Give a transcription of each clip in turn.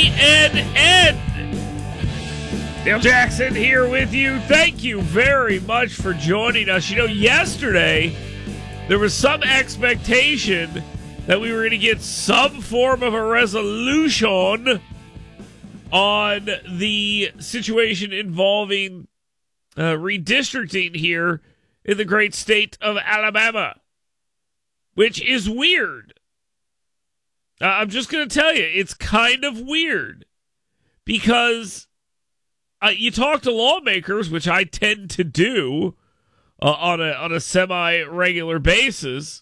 CNN. Dale Jackson here with you. Thank you very much for joining us. You know, yesterday there was some expectation that we were going to get some form of a resolution on the situation involving redistricting here in the great state of Alabama, which is weird. I'm just going to tell you, it's kind of weird because you talk to lawmakers, which I tend to do on a semi-regular basis,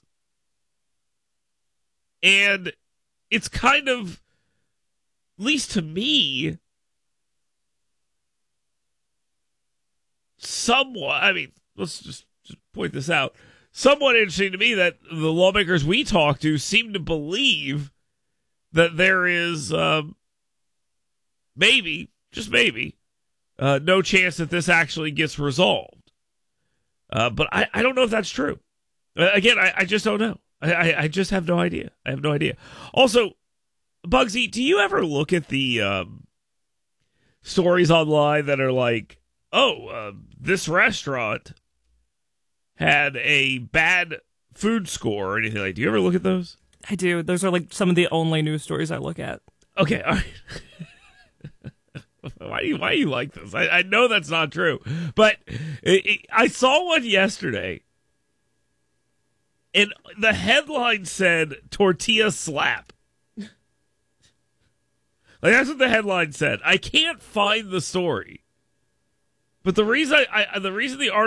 and it's kind of, at least to me, somewhat, I mean, let's just point this out, somewhat interesting to me that the lawmakers we talk to seem to believe that there is maybe, just maybe, no chance that this actually gets resolved. But I don't know if that's true. Again, I just don't know. I just have no idea. I have no idea. Also, Bugsy, do you ever look at the stories online that are like, this restaurant had a bad food score or anything like that? Do you ever look at those? I do. Those are like some of the only news stories I look at. Okay, all right. Why do you like this? I know that's not true, but I saw one yesterday, and the headline said "tortilla slap." Like, that's what the headline said. I can't find the story, but the reason the article